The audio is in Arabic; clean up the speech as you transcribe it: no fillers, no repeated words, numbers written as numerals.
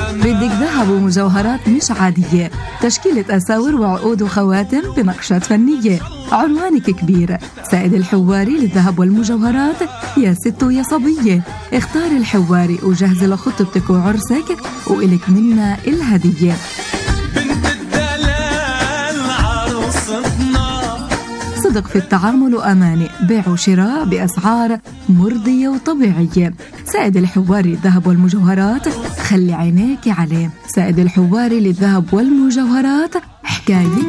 بدك ذهب ومجوهرات مش عادية، تشكيلة أساور وعقود وخواتم بنقشات فنية. عنوانك كبير، سائد الحواري للذهب والمجوهرات. يا ست ويا صبية، اختاري الحواري وجهزي لخطبتك وعرسك وإلك منا الهدية. صدق في التعامل وأمانة، بيع وشراء بأسعار مرضية وطبيعية. سائد الحواري للذهب والمجوهرات، خلي عينيك عليه. سائد الحواري للذهب والمجوهرات، حكاية